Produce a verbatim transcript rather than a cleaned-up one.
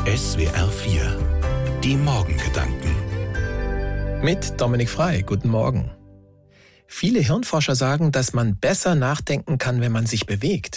S W R vier. Die Morgengedanken. Mit Dominik Frei. Guten Morgen. Viele Hirnforscher sagen, dass man besser nachdenken kann, wenn man sich bewegt.